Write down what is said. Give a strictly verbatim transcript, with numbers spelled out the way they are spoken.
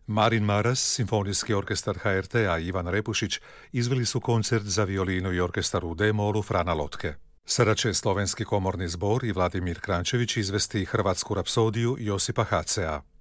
Marin Maras, Simfonijski orkestar ha er te-a i Ivan Repušić izveli su koncert za violinu i orkestar u D-molu Frana Lotke. Sada će Slovenski komorni zbor i Vladimir Krančević izvesti hrvatsku rapsodiju Josipa Hacea.